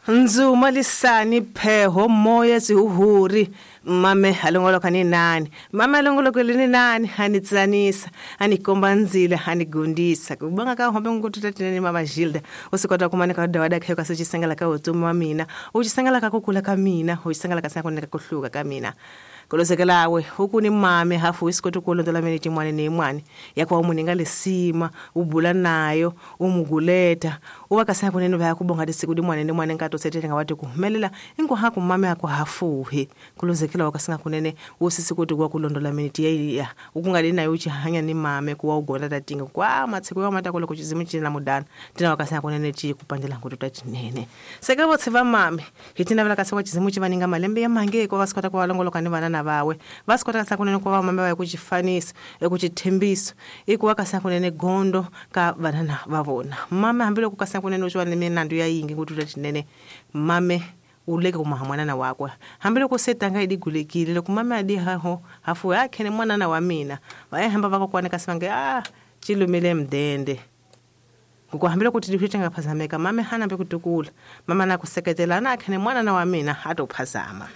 Nzuma lisani pheho moya zihuhuri mame alongolo kaninani mama alongolo kwelinani hanitsanisa anikomba nzile hanigundisa kubanga ka hombe ngututatineni mama Gilda usikota kumane ka dawada khe kasichisengela ka utumi wa mina uchisengela ka kukula ka mina uchisengela ka sakho neka kuhluka ka mina kolozekelawe ukuni mame hafu isikoti kulondola meniti mwane nemwane yakwa umuninga lesima ubula nayo umuguleta ubakasa kunene baya kubonga lesikudi mwane nemwane nkato sethe ngawati kumelela ingoha kumame akho hafuhe kolozekelawe kasinga kunene usisikoti kwa kulondola meniti ya ukungali nayo uchihanya ni mame kuwa ugola tatinga kwa matsiko ya mata kolo kuchizimu china mudana tina wakasa kunene chi kupandela ngututa chinene sekabo tseva mame hitina vela kasawa chizimu chivaninga malembe ya mange kwa kasikota kwa walongolo kanivana bawe vasikota kasakunene kwa mama bawe kuchifanisa ekuchithembiso ikuwa kasakunene gondo ka vanana vavona mama hambile kukasakunene uchwa nemenandu ya yingi ngututa chinene mame uleke kumahamwana wakwa hambile kusetanga idigulekile lokumama adi haho hafu yakhe ne mwana wa mina vayahamba vakokwane kasivange chilumile mdende kukuhambile kuti diphithi ngaphazameka mame hana mbe kutukula mama nakuseketela nakhe ne mwana wa mina hatophazama.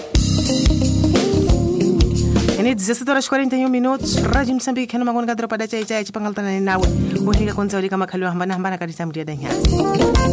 Ini 17:41 minutos Radio Msambiki kena magona kadra pada chai chai chipangaltana nawe uhika konza ulika makhaliwa hambana hambana kadita mdia danyasi